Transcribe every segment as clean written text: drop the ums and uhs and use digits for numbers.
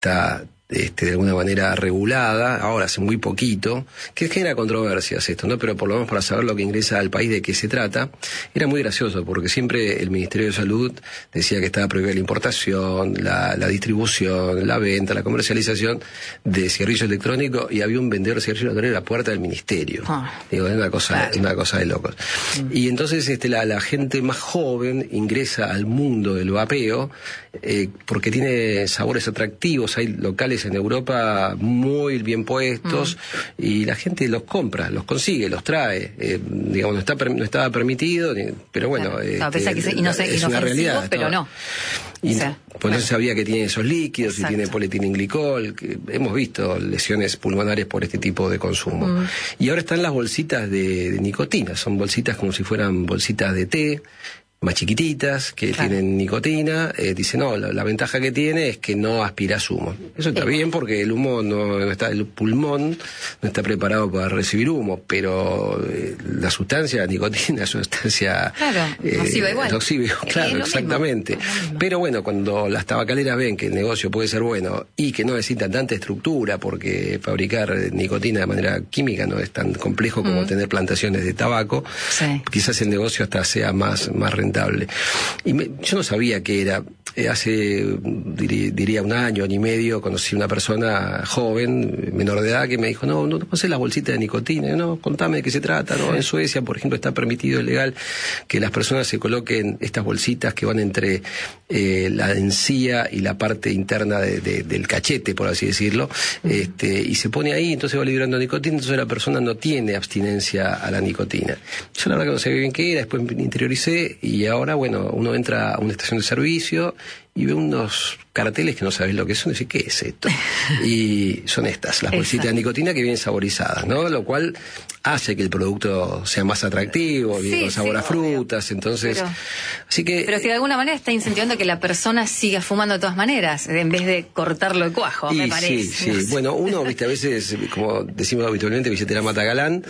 está de alguna manera regulada, ahora hace muy poquito, que genera controversias esto, ¿no? Pero por lo menos para saber lo que ingresa al país, de qué se trata, era muy gracioso, porque siempre el Ministerio de Salud decía que estaba prohibida la importación, la distribución, la venta, la comercialización de cigarrillos electrónicos, y había un vendedor de cigarrillos electrónicos en la puerta del Ministerio. Digo, es una cosa de locos. Y entonces la gente más joven ingresa al mundo del vapeo, porque tiene sabores atractivos, hay locales en Europa muy bien puestos, y la gente los compra, los consigue, los trae. Digamos, no estaba permitido, pero bueno, es una realidad. Pero no. Y pues no se sabía que tiene esos líquidos, y tiene polietilenglicol, que hemos visto lesiones pulmonares por este tipo de consumo. Y ahora están las bolsitas de nicotina, son bolsitas como si fueran bolsitas de té, más chiquititas, que tienen nicotina. Dice, no, la ventaja que tiene es que no aspiras humo. Eso está bien, porque el humo el pulmón no está preparado para recibir humo, pero la sustancia, la nicotina, es una sustancia nociva igual. Claro, exactamente. Pero bueno, cuando las tabacaleras ven que el negocio puede ser bueno y que no necesitan tanta estructura, porque fabricar nicotina de manera química no es tan complejo como tener plantaciones de tabaco, quizás el negocio hasta sea más rentable. Y yo no sabía qué era. Hace, diría, un año y medio, conocí una persona joven, menor de edad, que me dijo, no pasé las bolsitas de nicotina. No, contame de qué se trata. No, en Suecia, por ejemplo, está permitido, es legal, que las personas se coloquen estas bolsitas que van entre la encía y la parte interna del cachete, por así decirlo, y se pone ahí, entonces va liberando nicotina, entonces la persona no tiene abstinencia a la nicotina. Yo la verdad que no sabía bien qué era, después me interioricé, y ahora, bueno, uno entra a una estación de servicio y ve unos carteles que no sabes lo que son, y dice, ¿qué es esto? Y son las bolsitas de nicotina que vienen saborizadas, ¿no? Lo cual hace que el producto sea más atractivo, viene con sabor a frutas, entonces... Pero si de alguna manera está incentivando que la persona siga fumando de todas maneras, en vez de cortarlo de cuajo, me parece. Sí. Bueno, uno, a veces, como decimos habitualmente, billetera mata galán,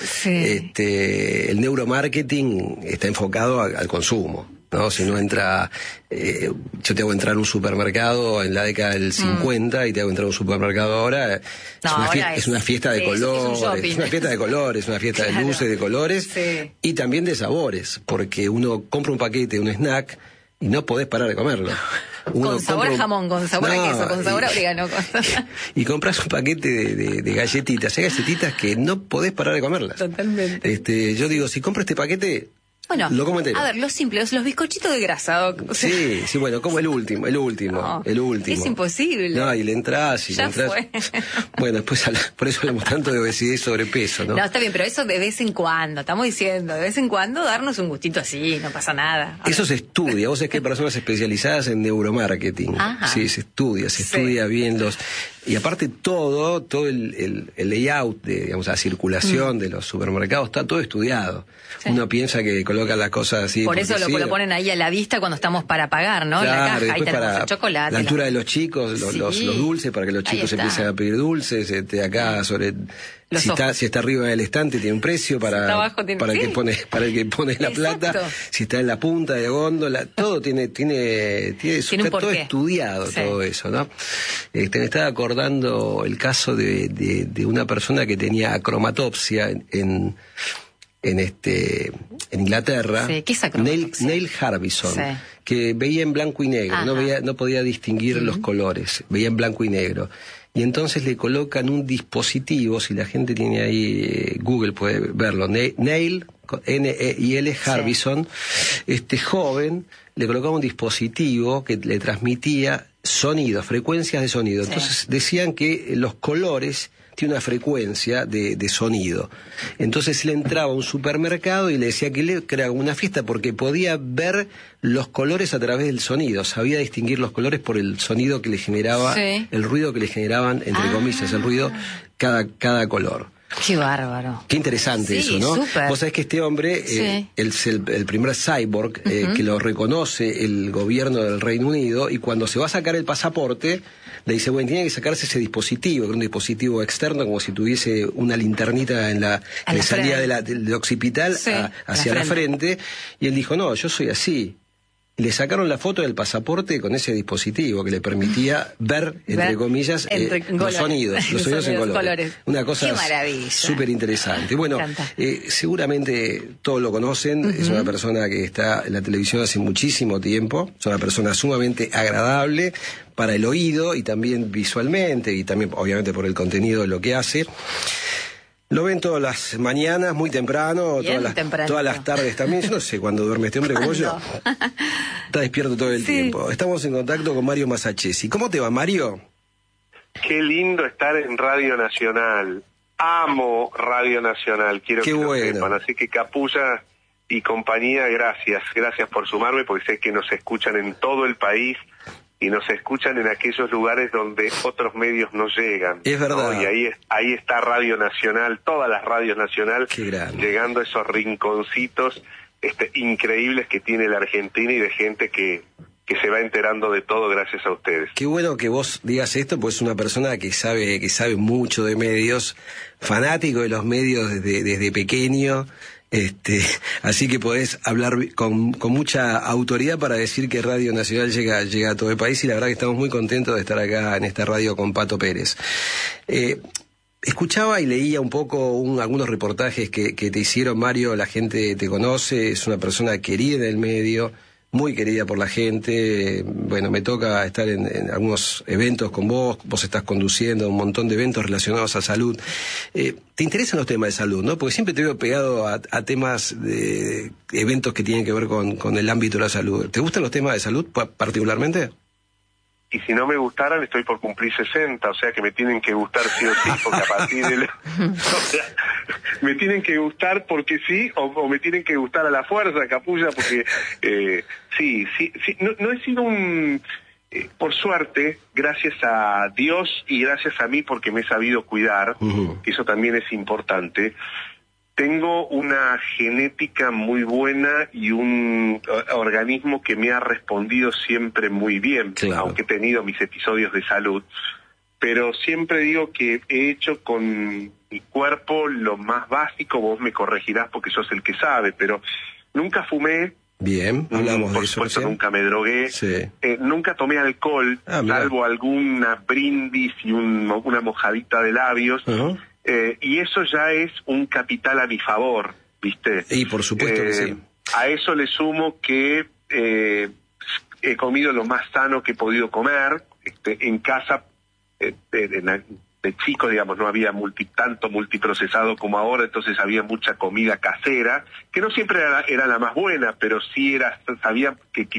el neuromarketing está enfocado al consumo, ¿no? Si uno entra, yo te hago entrar a un supermercado en la década del 50 y te hago entrar a un supermercado ahora, es una fiesta de colores, es una fiesta de colores, una fiesta de luces, de colores, y también de sabores, porque uno compra un paquete, un snack, y no podés parar de comerlo. Con sabor a jamón, con sabor a queso, con sabor a orégano. Y compras un paquete de galletitas, hay galletitas que no podés parar de comerlas. Totalmente. Yo digo, si compro este paquete, bueno, lo como entero. A ver, los simples, los bizcochitos de grasa. Sí, bueno, como el último. Es imposible. No, y le entras. Fue. Bueno, después por eso hablamos tanto de obesidad y sobrepeso, ¿no? No, está bien, pero eso de vez en cuando, estamos diciendo, de vez en cuando darnos un gustito así, no pasa nada. Eso se estudia, vos sabés que hay personas especializadas en neuromarketing. Sí, se estudia bien y aparte todo el layout digamos, la circulación de los supermercados está todo estudiado. Uno piensa que colocan las cosas así. Por eso lo ponen ahí a la vista cuando estamos para pagar, ¿no? Claro, en la caja, ahí tenemos para el chocolate. La altura de los chicos, los dulces, para que los chicos empiecen a pedir dulces, acá sobre... Si está arriba del estante tiene un precio para el que pone la plata, si está en la punta de góndola, todo tiene está todo estudiado, todo eso, ¿no? Me estaba acordando el caso de una persona que tenía acromatopsia en Inglaterra. ¿Qué es acromatopsia? Neil Harbison, que veía en blanco y negro, no podía distinguir los colores, veía en blanco y negro. Y entonces le colocan un dispositivo, si la gente tiene ahí Google puede verlo, Neil, N-E-I-L, Harbison, joven, le colocaba un dispositivo que le transmitía sonidos, frecuencias de sonido. Entonces decían que los colores tienen una frecuencia de sonido. Entonces él entraba a un supermercado y le decía que era una fiesta porque podía ver los colores a través del sonido, sabía distinguir los colores por el sonido que le generaba, el ruido que le generaban, entre comillas, el ruido, cada color. Qué bárbaro. Qué interesante eso, ¿no? Súper. Vos sabés que este hombre es el primer cyborg que lo reconoce el gobierno del Reino Unido, y cuando se va a sacar el pasaporte le dice, bueno, tiene que sacarse ese dispositivo, que es un dispositivo externo, como si tuviese una linternita en la salida del occipital hacia la frente, y él dijo, no, yo soy así. le sacaron la foto del pasaporte con ese dispositivo que le permitía ver, entre comillas, los sonidos en colores. Una cosa súper interesante. Bueno, seguramente todos lo conocen, es una persona que está en la televisión hace muchísimo tiempo, es una persona sumamente agradable para el oído y también visualmente, y también obviamente por el contenido de lo que hace. Lo ven todas las mañanas, muy temprano, todas las tardes también. Yo no sé cuándo duerme este hombre como yo. Está despierto todo el tiempo. Estamos en contacto con Mario Masachesi. ¿Cómo te va, Mario? Qué lindo estar en Radio Nacional. Amo Radio Nacional, quiero que lo sepan. Así que Capullas y compañía, gracias. Gracias por sumarme, porque sé que nos escuchan en todo el país. Y nos escuchan en aquellos lugares donde otros medios no llegan. Es verdad. ¿no? Y ahí está Radio Nacional, todas las radios Nacional, llegando a esos rinconcitos increíbles que tiene la Argentina y de gente que se va enterando de todo gracias a ustedes. Qué bueno que vos digas esto, pues es una persona que sabe mucho de medios, fanático de los medios desde pequeño. Así que podés hablar con mucha autoridad para decir que Radio Nacional llega a todo el país, y la verdad que estamos muy contentos de estar acá en esta radio con Pato Pérez. Escuchaba y leía un poco algunos reportajes que te hicieron, Mario. La gente te conoce, es una persona querida en el medio, muy querida por la gente. Bueno, me toca estar en algunos eventos con vos estás conduciendo un montón de eventos relacionados a salud. ¿Te interesan los temas de salud, no? Porque siempre te veo pegado a temas de eventos que tienen que ver con el ámbito de la salud. ¿Te gustan los temas de salud particularmente? Y si no me gustaran, estoy por cumplir 60, o sea que me tienen que gustar sí o sí, porque a partir de... o sea, me tienen que gustar porque sí, o me tienen que gustar a la fuerza, Capulla, porque sí, no he sido por suerte, gracias a Dios y gracias a mí, porque me he sabido cuidar, que eso también es importante. Tengo una genética muy buena y un organismo que me ha respondido siempre muy bien, aunque he tenido mis episodios de salud. Pero siempre digo que he hecho con mi cuerpo lo más básico, vos me corregirás porque sos el que sabe, pero nunca fumé. Bien, hablamos por de eso. Por supuesto, nunca me drogué. Sí. Nunca tomé alcohol, salvo alguna brindis y una mojadita de labios. Y eso ya es un capital a mi favor, ¿viste? Y por supuesto que sí. A eso le sumo que he comido lo más sano que he podido comer. En casa, de chico, digamos, no había tanto multiprocesado como ahora, entonces había mucha comida casera, que no siempre era la más buena, pero sí sabíamos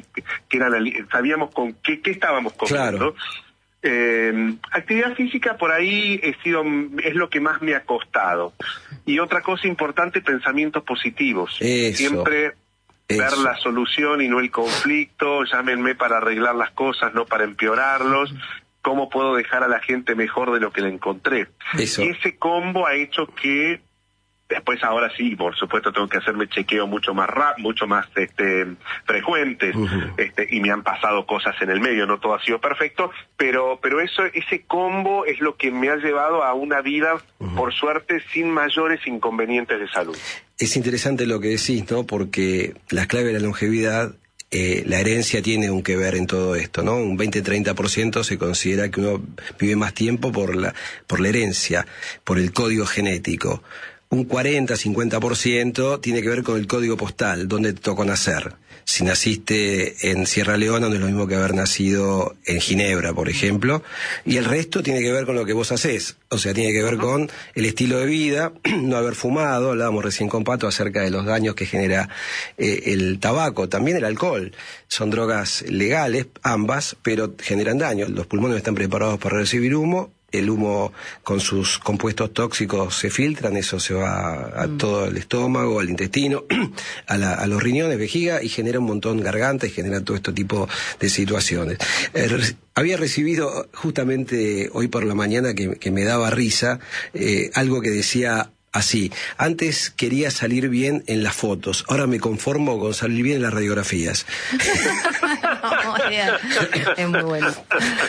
con qué estábamos comiendo. Claro. Actividad física por ahí es lo que más me ha costado. Y otra cosa importante, pensamientos positivos. Siempre ver la solución y no el conflicto. Llámenme para arreglar las cosas, no para empeorarlos. ¿Cómo puedo dejar a la gente mejor de lo que la encontré? Y ese combo ha hecho que después, ahora sí, por supuesto, tengo que hacerme chequeo mucho más frecuentes, y me han pasado cosas en el medio, no todo ha sido perfecto, pero ese combo es lo que me ha llevado a una vida, por suerte, sin mayores inconvenientes de salud. Es interesante lo que decís, ¿no? Porque la clave de la longevidad, la herencia tiene un que ver en todo esto, ¿no? Un 20-30% se considera que uno vive más tiempo por la herencia, por el código genético. Un 40-50% tiene que ver con el código postal, donde te tocó nacer. Si naciste en Sierra Leona, no es lo mismo que haber nacido en Ginebra, por ejemplo. Y el resto tiene que ver con lo que vos hacés. O sea, tiene que ver con el estilo de vida, no haber fumado. Hablábamos recién con Pato acerca de los daños que genera el tabaco, también el alcohol. Son drogas legales, ambas, pero generan daño. Los pulmones están preparados para recibir humo. El humo con sus compuestos tóxicos se filtran, eso se va a todo el estómago, al intestino, a los riñones, vejiga, y genera un montón garganta y genera todo este tipo de situaciones. Había recibido justamente hoy por la mañana que me daba risa, algo que decía así: antes quería salir bien en las fotos, ahora me conformo con salir bien en las radiografías. Es muy bueno.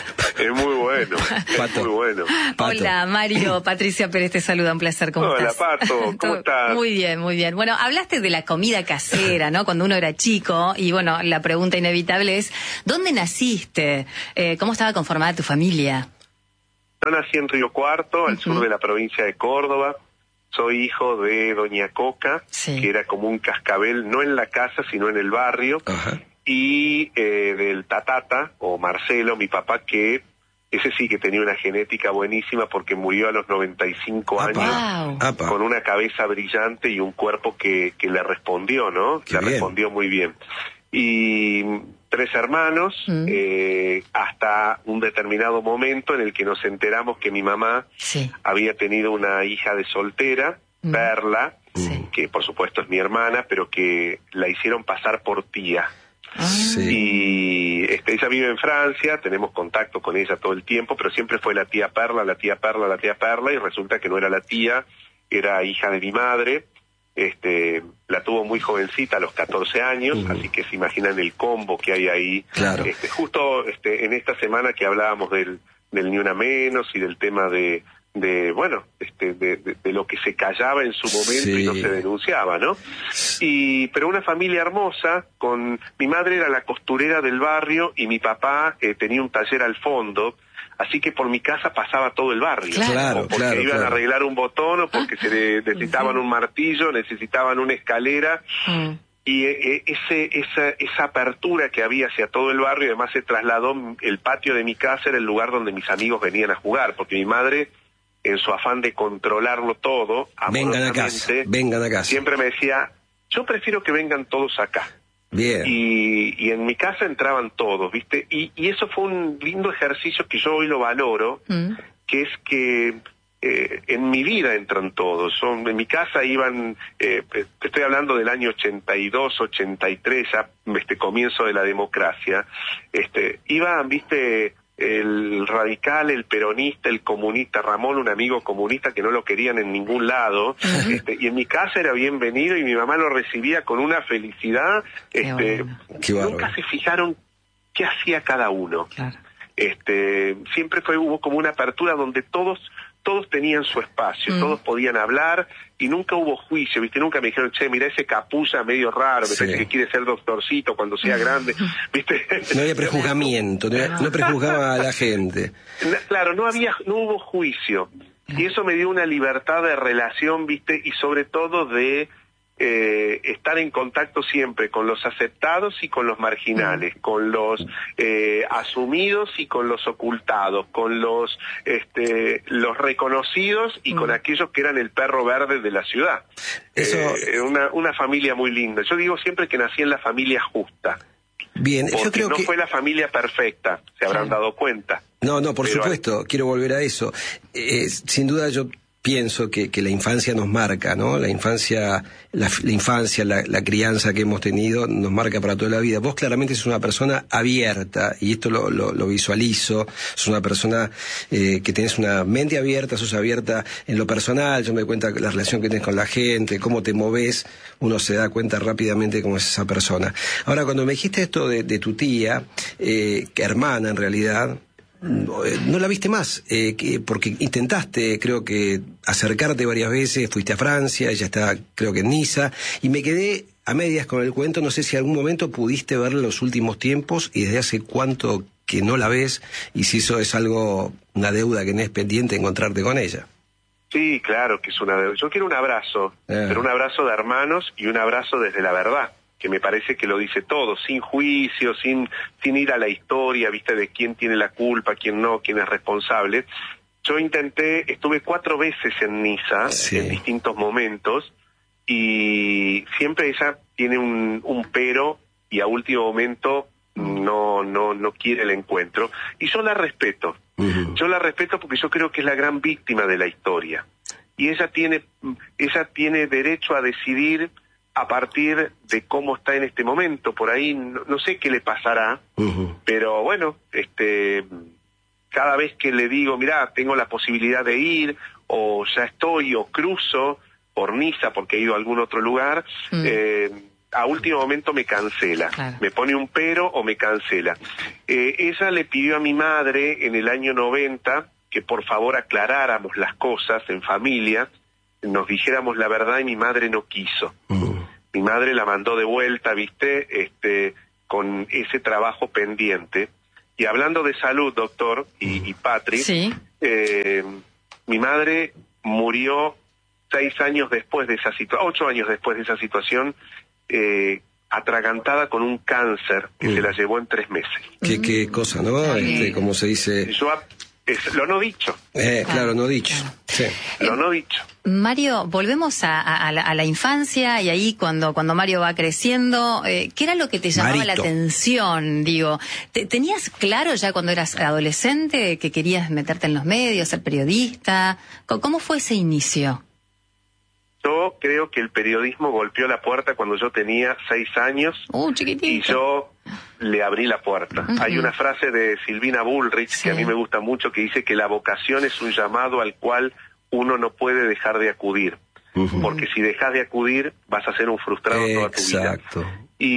Es muy bueno, es muy bueno. Pato. Hola, Mario. Patricia Pérez te saluda, un placer. ¿Cómo Hola, estás? Pato, ¿cómo estás? Muy bien, muy bien. Bueno, hablaste de la comida casera, ¿no? Cuando uno era chico, y bueno, la pregunta inevitable es, ¿dónde naciste? ¿Cómo estaba conformada tu familia? Yo nací en Río Cuarto, al sur de la provincia de Córdoba. Soy hijo de Doña Coca, Sí. que era como un cascabel, no en la casa, sino en el barrio. Ajá. Y del Tatata, o Marcelo, mi papá, que ese sí que tenía una genética buenísima porque murió a los 95 Apa. años. Wow. Apa. Con una cabeza brillante y un cuerpo que le respondió, ¿no? Qué Le bien. respondió muy bien. Y 3 hermanos, hasta un determinado momento en el que nos enteramos que mi mamá Sí. había tenido una hija de soltera, Perla, Sí. que por supuesto es mi hermana, pero que la hicieron pasar por tía. Sí. Y ella vive en Francia, tenemos contacto con ella todo el tiempo, pero siempre fue la tía Perla, la tía Perla, la tía Perla, y resulta que no era la tía, era hija de mi madre. La tuvo muy jovencita, a los 14 años, así que se imaginan el combo que hay ahí. Claro. Justo en esta semana que hablábamos del Ni Una Menos y del tema de lo que se callaba en su momento y no Sí. se denunciaba, ¿no? Pero una familia hermosa, mi madre era la costurera del barrio y mi papá tenía un taller al fondo, así que por mi casa pasaba todo el barrio. Claro. O porque Claro, iban claro. a arreglar un botón, o porque necesitaban un martillo, necesitaban una escalera. Y esa apertura que había hacia todo el barrio, además se trasladó, el patio de mi casa era el lugar donde mis amigos venían a jugar, porque mi madre, en su afán de controlarlo todo, Vengan a casa, amorosamente, vengan a casa. siempre me decía, yo prefiero que vengan todos acá. Bien. Y en mi casa entraban todos, ¿viste? Y eso fue un lindo ejercicio que yo hoy lo valoro, que es que en mi vida entran todos. En mi casa iban, te estoy hablando del año 82, 83, ya comienzo de la democracia, iban, ¿viste? El radical, el peronista, el comunista, Ramón, un amigo comunista que no lo querían en ningún lado, y en mi casa era bienvenido y mi mamá lo recibía con una felicidad. Bueno. Qué Nunca bárbaro. se fijaron qué hacía cada uno. Claro. Siempre hubo como una apertura donde todos tenían su espacio, todos podían hablar y nunca hubo juicio, ¿viste? Nunca me dijeron, che, mira ese capulla medio raro, me parece que quiere ser doctorcito cuando sea grande, ¿viste? No había prejuzgamiento, no prejuzgaba a la gente. Claro, no hubo juicio. Y eso me dio una libertad de relación, ¿viste? Y sobre todo de estar en contacto siempre con los aceptados y con los marginales, con los asumidos y con los ocultados, con los reconocidos y con aquellos que eran el perro verde de la ciudad. Eso- Una familia muy linda. Yo digo siempre que nací en la familia justa. Bien, yo Porque creo no que... fue la familia perfecta, se habrán dado cuenta. No, por Pero supuesto, quiero volver a eso. Sin duda yo pienso que la infancia nos marca, ¿no? La infancia, la crianza que hemos tenido nos marca para toda la vida. Vos claramente sos una persona abierta, y esto lo visualizo, sos una persona que tenés una mente abierta, sos abierta en lo personal, yo me doy cuenta de la relación que tenés con la gente, cómo te movés, uno se da cuenta rápidamente cómo es esa persona. Ahora, cuando me dijiste esto de tu tía, que hermana en realidad, no la viste más, porque intentaste, creo que, acercarte varias veces, fuiste a Francia, ella está, creo que en Niza, y me quedé a medias con el cuento, no sé si algún momento pudiste verla en los últimos tiempos, y desde hace cuánto que no la ves, y si eso es una deuda que tenés pendiente, encontrarte con ella. Sí, claro que es una deuda. Yo quiero un abrazo, pero un abrazo de hermanos y un abrazo desde la verdad, que me parece que lo dice todo, sin juicio, sin ir a la historia, viste, de quién tiene la culpa, quién no, quién es responsable. Yo estuve 4 veces en Niza, Sí. en distintos momentos, y siempre ella tiene un pero, y a último momento no quiere el encuentro, y yo la respeto. Yo la respeto porque yo creo que es la gran víctima de la historia, y ella tiene derecho a decidir a partir de cómo está en este momento. Por ahí no sé qué le pasará, pero bueno, cada vez que le digo, mirá, tengo la posibilidad de ir, o ya estoy, o cruzo por Niza porque he ido a algún otro lugar, a último momento me cancela, Claro. me pone un pero o me cancela. Ella le pidió a mi madre en el año 90 que por favor aclaráramos las cosas en familia, nos dijéramos la verdad, y mi madre no quiso. Mi madre la mandó de vuelta, ¿viste? Con ese trabajo pendiente. Y hablando de salud, doctor, y Patri, Sí. Mi madre murió 6 años después de esa situación, 8 años después de esa situación, atragantada con un cáncer que se la llevó en 3 meses. Qué cosa, ¿no? Como se dice... Lo no dicho. Claro, no dicho. Claro. Sí. Lo no dicho. Mario, volvemos a la infancia, y ahí cuando Mario va creciendo, ¿qué era lo que te llamaba la Marito. atención? Digo, ¿tenías claro ya cuando eras adolescente que querías meterte en los medios, ser periodista? ¿Cómo fue ese inicio? Yo creo que el periodismo golpeó la puerta cuando yo tenía 6 años Chiquitito. y yo le abrí la puerta. Hay una frase de Silvina Bullrich que a mí me gusta mucho, que dice que la vocación es un llamado al cual uno no puede dejar de acudir. Porque si dejas de acudir vas a ser un frustrado toda tu vida. Exacto.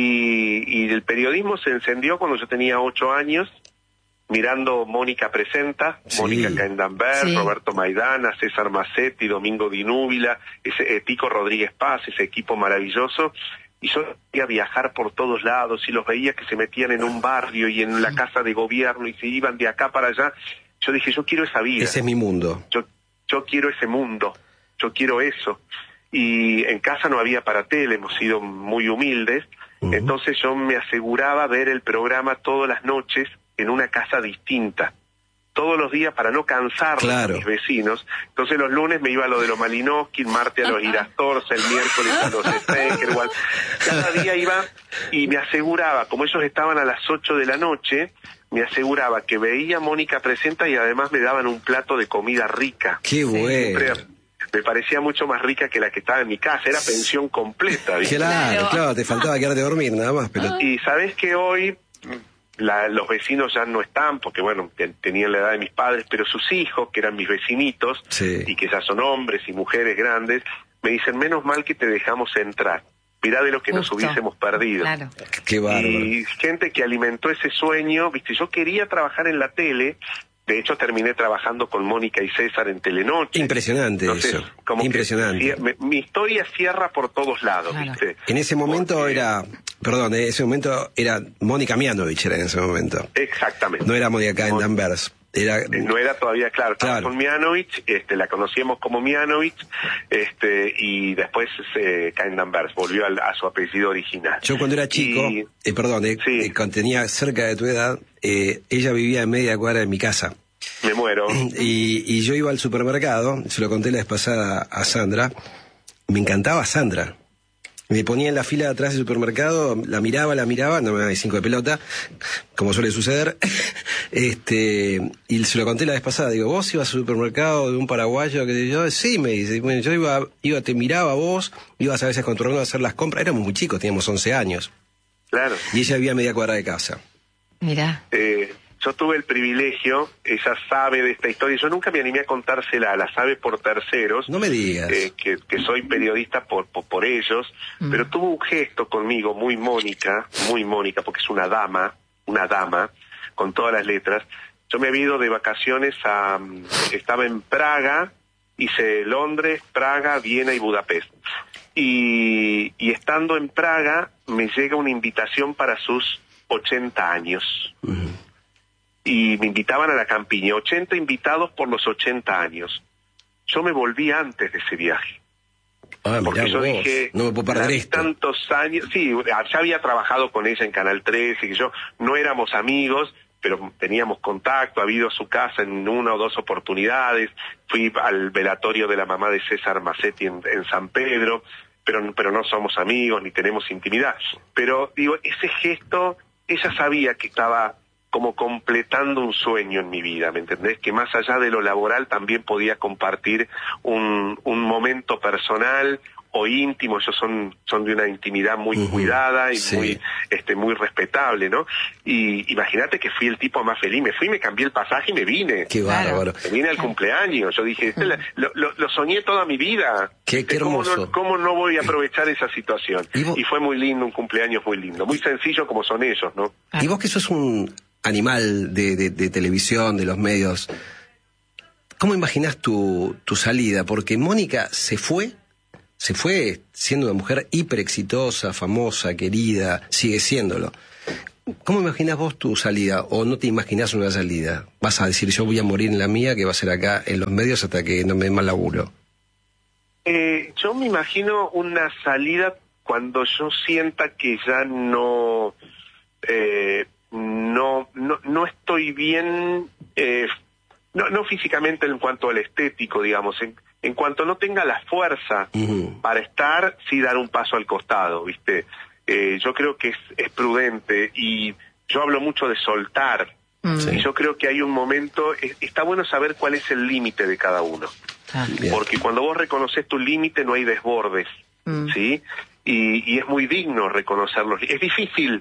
Y el periodismo se encendió cuando yo tenía 8 años, mirando Mónica Presenta, Sí. Mónica Caindambert, Sí. Roberto Maidana, César Massetti, Domingo Di Núbila, Tico Rodríguez Paz, ese equipo maravilloso. Y yo quería viajar por todos lados y los veía que se metían en un barrio y en la casa de gobierno y se iban de acá para allá. Yo dije, yo quiero esa vida. Ese es mi mundo. Yo quiero ese mundo, yo quiero eso. Y en casa no había para tele, hemos sido muy humildes, entonces yo me aseguraba ver el programa todas las noches en una casa distinta, todos los días, para no cansar Claro. a mis vecinos. Entonces los lunes me iba a lo de los Malinowski, el martes a los Irastorza, el miércoles a los Steckerwald. Cada día iba y me aseguraba, como ellos estaban a las 8 de la noche, me aseguraba que veía Mónica Presenta y además me daban un plato de comida rica. Qué bueno. Siempre me parecía mucho más rica que la que estaba en mi casa, era pensión completa, ¿viste? Claro, te faltaba quedarte a dormir nada más, pero... Y sabés que hoy los vecinos ya no están, porque bueno, tenían la edad de mis padres, pero sus hijos, que eran mis vecinitos, Sí. y que ya son hombres y mujeres grandes, me dicen, menos mal que te dejamos entrar. Mirá de lo que nos Justo. hubiésemos perdido. Claro. Qué bárbaro. Y gente que alimentó ese sueño, viste, yo quería trabajar en la tele, de hecho terminé trabajando con Mónica y César en Telenoche. Impresionante eso, como que impresionante. mi historia cierra por todos lados, Claro. viste. En ese momento Porque- en ese momento era Mónica Mianovich, era en ese momento. Exactamente. No era Mónica Caindambers. Era... No era todavía claro, estaba Claro. con Mianovich, la conocíamos como Mianovich, y después Caindambers volvió a su apellido original. Yo cuando era chico, Y- Sí. cuando tenía cerca de tu edad, ella vivía en media cuadra de mi casa. Me muero. Y yo iba al supermercado, se lo conté la vez pasada a Sandra, me encantaba Sandra. Me ponía en la fila de atrás del supermercado, la miraba, no me daba 5 de pelota, como suele suceder. Y se lo conté la vez pasada, digo, ¿vos ibas al supermercado de un paraguayo? Que yo, sí, me dice, bueno, yo iba, te miraba a vos, ibas a veces con tu hermano a hacer las compras, éramos muy chicos, teníamos 11 años, Claro. y ella vivía a media cuadra de casa. Mirá. Yo tuve el privilegio, ella sabe de esta historia, yo nunca me animé a contársela, la sabe por terceros. No me digas. Que soy periodista por ellos, pero tuvo un gesto conmigo muy Mónica, porque es una dama, con todas las letras. Yo me había ido de vacaciones estaba en Praga, hice Londres, Praga, Viena y Budapest. Y estando en Praga me llega una invitación para sus 80 años. Y me invitaban a la campiña, 80 invitados por los 80 años. Yo me volví antes de ese viaje. Ah, Porque mirá yo vos, dije, no me puedo perder esto. tantos años, sí, ya había trabajado con ella en Canal 13, que yo no éramos amigos, pero teníamos contacto, había ido a su casa en 1 o 2 oportunidades, fui al velatorio de la mamá de César Massetti en San Pedro, pero no somos amigos ni tenemos intimidad. Pero digo, ese gesto, ella sabía que estaba como completando un sueño en mi vida, ¿me entendés? Que más allá de lo laboral también podía compartir un momento personal, o íntimos, ellos son de una intimidad muy cuidada y muy respetable, ¿no? Y imagínate que fui el tipo más feliz, me fui, me cambié el pasaje y me vine. Qué bárbaro. Me vine al cumpleaños, yo dije, lo soñé toda mi vida. Qué hermoso. ¿Cómo no voy a aprovechar esa situación? Y fue muy lindo, un cumpleaños muy lindo, muy sencillo como son ellos, ¿no? Y vos que sos un animal de televisión, de los medios, ¿cómo imaginás tu salida? Porque Mónica se fue siendo una mujer hiper exitosa, famosa, querida, sigue siéndolo. ¿Cómo imaginás vos tu salida? ¿O no te imaginás una salida? ¿Vas a decir yo voy a morir en la mía, que va a ser acá en los medios hasta que no me den más laburo? Yo me imagino una salida cuando yo sienta que ya no estoy bien, no físicamente en cuanto al estético, digamos, en cuanto no tenga la fuerza para estar, sí dar un paso al costado, ¿viste? Yo creo que es prudente, y yo hablo mucho de soltar, y yo creo que hay un momento, está bueno saber cuál es el límite de cada uno, porque cuando vos reconoces tu límite no hay desbordes, ¿sí? Y es muy digno reconocerlos. Es difícil,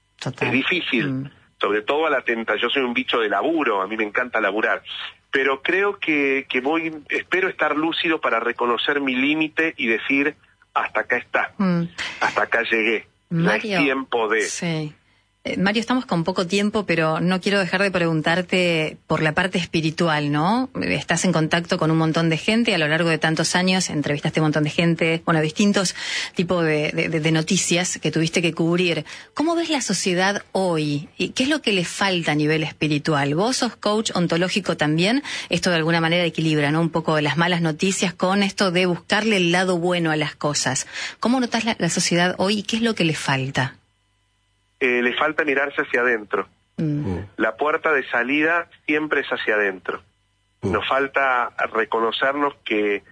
sobre todo yo soy un bicho de laburo, a mí me encanta laburar, pero creo que espero estar lúcido para reconocer mi límite y decir, hasta acá está, hasta acá llegué, Mario, no es tiempo de... Sí. Mario, estamos con poco tiempo, pero no quiero dejar de preguntarte por la parte espiritual, ¿no? Estás en contacto con un montón de gente a lo largo de tantos años, entrevistaste a un montón de gente, bueno, distintos tipos de noticias que tuviste que cubrir. ¿Cómo ves la sociedad hoy? ¿Y qué es lo que le falta a nivel espiritual? Vos sos coach ontológico también, esto de alguna manera equilibra, ¿no? Un poco las malas noticias con esto de buscarle el lado bueno a las cosas. ¿Cómo notás la sociedad hoy y qué es lo que le falta? Le falta mirarse hacia adentro. La puerta de salida siempre es hacia adentro. Nos falta reconocernos que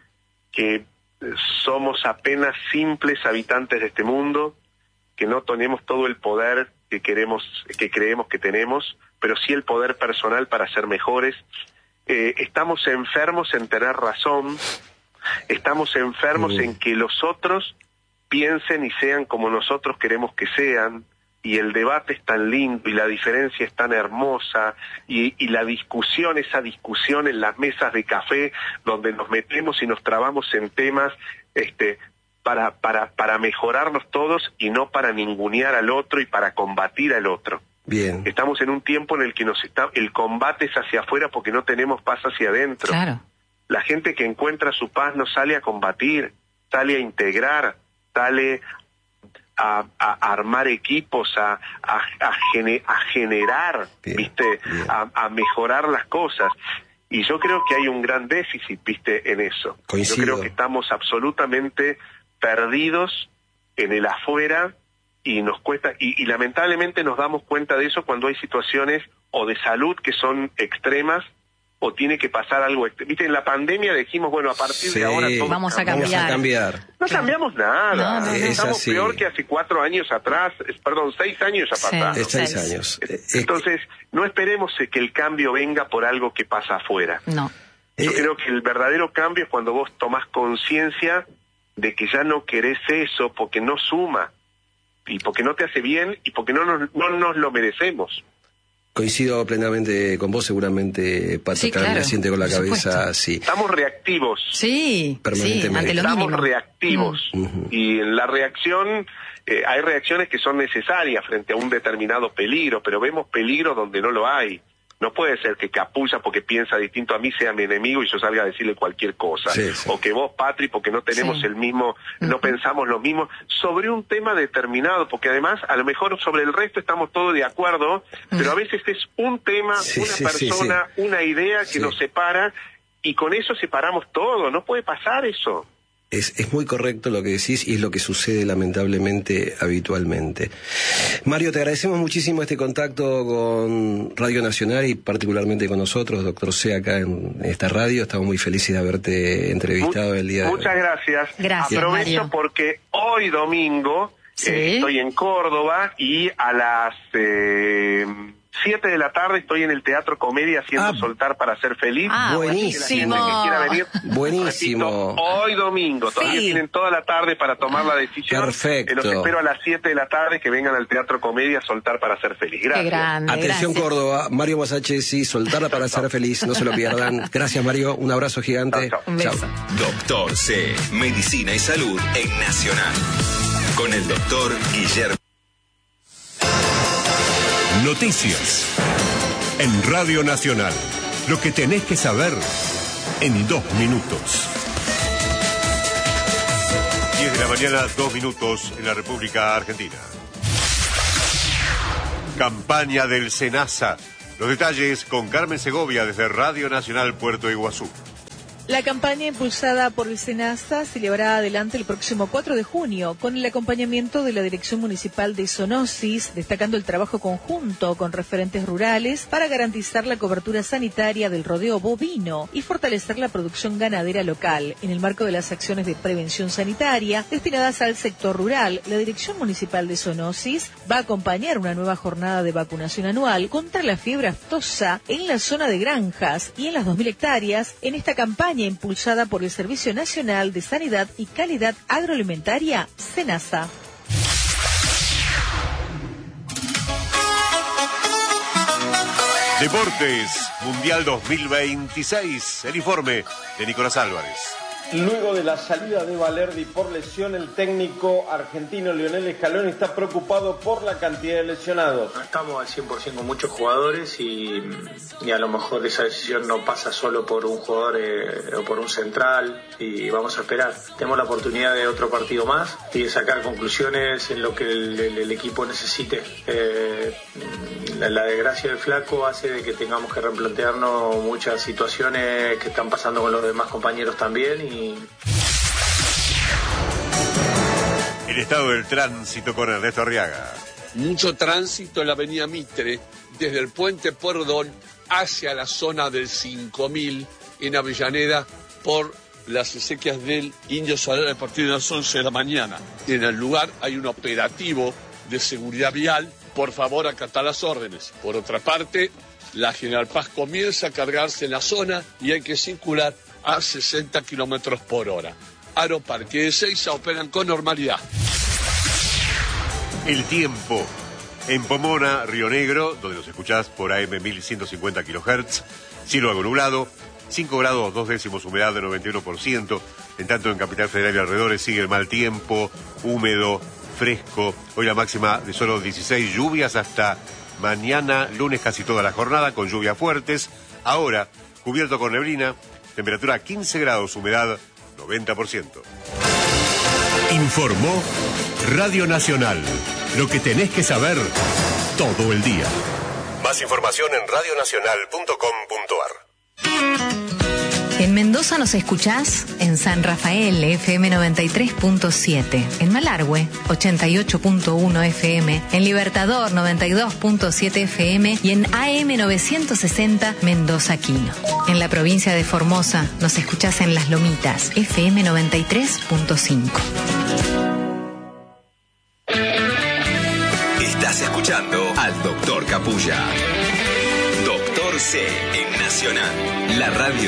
somos apenas simples habitantes de este mundo, que no tenemos todo el poder que creemos que tenemos, pero sí el poder personal para ser mejores. Estamos enfermos en tener razón, estamos enfermos en que los otros piensen y sean como nosotros queremos que sean. Y el debate es tan lindo y la diferencia es tan hermosa y la discusión, esa discusión en las mesas de café donde nos metemos y nos trabamos en temas para mejorarnos todos y no para ningunear al otro y para combatir al otro. Bien. Estamos en un tiempo en el que el combate es hacia afuera porque no tenemos paz hacia adentro. Claro. La gente que encuentra su paz no sale a combatir, sale a integrar, sale a armar equipos, a generar, ¿viste? A mejorar las cosas. Y yo creo que hay un gran déficit, ¿viste? En eso. Coincido. Yo creo que estamos absolutamente perdidos en el afuera y nos cuesta, y lamentablemente nos damos cuenta de eso cuando hay situaciones o de salud que son extremas, o tiene que pasar algo. Viste, en la pandemia dijimos, bueno, a partir de ahora todos vamos a cambiar. No cambiamos nada. No. Estamos peor que hace 4 años atrás, 6 años atrás. 6 años. Entonces, no esperemos que el cambio venga por algo que pasa afuera. No. Yo creo que el verdadero cambio es cuando vos tomás conciencia de que ya no querés eso porque no suma, y porque no te hace bien, y porque no nos lo merecemos. Coincido plenamente con vos, seguramente Pato también siente con la cabeza, sí. Estamos reactivos. Sí, permanentemente. Estamos reactivos. Y en la reacción, hay reacciones que son necesarias frente a un determinado peligro, pero vemos peligro donde no lo hay. No puede ser que Capullo, porque piensa distinto a mí, sea mi enemigo y yo salga a decirle cualquier cosa. Sí. O que vos, Patri, porque no tenemos el mismo, no pensamos lo mismo, sobre un tema determinado, porque además, a lo mejor sobre el resto estamos todos de acuerdo, pero a veces es un tema, una persona, una idea que nos separa, y con eso separamos todo. No puede pasar eso. Es muy correcto lo que decís y es lo que sucede lamentablemente habitualmente. Mario, te agradecemos muchísimo este contacto con Radio Nacional y particularmente con nosotros, Doctor C, acá en esta radio. Estamos muy felices de haberte entrevistado el día de hoy. Muchas gracias. Gracias, Aprovecho Mario. porque hoy domingo estoy en Córdoba y a las 7 de la tarde estoy en el Teatro Comedia haciendo Soltar para ser feliz. Buenísimo. La gente que quiera venir, Buenísimo. repito, hoy domingo, todavía tienen toda la tarde para tomar la decisión. Perfecto. Los espero a las 7 de la tarde que vengan al Teatro Comedia a Soltar para ser feliz. Gracias. Qué grande, Atención, gracias. Córdoba, Mario Masachesi, Soltarla para ser feliz, no se lo pierdan. Gracias, Mario, un abrazo gigante. Chau, chau. Un beso. Chau. Doctor C, Medicina y Salud en Nacional. Con el doctor Guillermo. Noticias. En Radio Nacional. Lo que tenés que saber en 2 minutos. 10 de la mañana, 2 minutos en la República Argentina. Campaña del SENASA. Los detalles con Carmen Segovia desde Radio Nacional Puerto Iguazú. La campaña impulsada por el SENASA se llevará adelante el próximo 4 de junio con el acompañamiento de la Dirección Municipal de Zoonosis, destacando el trabajo conjunto con referentes rurales para garantizar la cobertura sanitaria del rodeo bovino y fortalecer la producción ganadera local. En el marco de las acciones de prevención sanitaria destinadas al sector rural, la Dirección Municipal de Zoonosis va a acompañar una nueva jornada de vacunación anual contra la fiebre aftosa en la zona de granjas y en las 2.000 hectáreas en esta campaña impulsada por el Servicio Nacional de Sanidad y Calidad Agroalimentaria, SENASA. Deportes, Mundial 2026. El informe de Nicolás Álvarez. Luego de la salida de Valerdi por lesión, el técnico argentino Lionel Scaloni está preocupado por la cantidad de lesionados. No estamos al 100% con muchos jugadores y a lo mejor esa decisión no pasa solo por un jugador o por un central y vamos a esperar. Tenemos la oportunidad de otro partido más y de sacar conclusiones en lo que el equipo necesite. La desgracia del flaco hace de que tengamos que replantearnos muchas situaciones que están pasando con los demás compañeros también y El estado del tránsito con Ernesto Arriaga. Mucho tránsito en la avenida Mitre, desde el puente Pueyrredón hacia la zona del 5000 en Avellaneda por las exequias del Indio Solar a partir de las 11 de la mañana. En el lugar hay un operativo de seguridad vial. Por favor, acatar las órdenes. Por otra parte, la General Paz comienza a cargarse en la zona y hay que circular a 60 kilómetros por hora. Aeroparque de Ezeiza operan con normalidad. El tiempo. En Pomona, Río Negro, donde nos escuchás por AM 1150 kHz, cielo algo nublado, 5 grados 2 décimos, humedad de 91%. En tanto, en Capital Federal y alrededores sigue el mal tiempo, húmedo, fresco. Hoy la máxima de solo 16, lluvias hasta mañana, lunes casi toda la jornada, con lluvias fuertes. Ahora, cubierto con neblina, temperatura 15 grados, humedad 90%. Informó Radio Nacional. Lo que tenés que saber todo el día. Más información en radionacional.com.ar. En Mendoza nos escuchás en San Rafael, FM 93.7, en Malargüe, 88.1 FM, en Libertador, 92.7 FM y en AM 960 Mendoza Quino. En la provincia de Formosa nos escuchás en Las Lomitas, FM 93.5. Estás escuchando al Doctor Capulla. Doctor C en Nacional, la radio